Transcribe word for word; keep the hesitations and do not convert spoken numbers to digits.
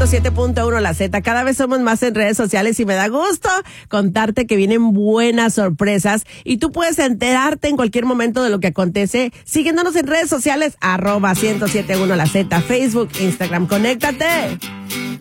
ciento siete punto uno La Z. Cada vez somos más en redes sociales y me da gusto contarte que vienen buenas sorpresas y tú puedes enterarte en cualquier momento de lo que acontece siguiéndonos en redes sociales, arroba ciento siete punto uno La Z, Facebook, Instagram. Conéctate.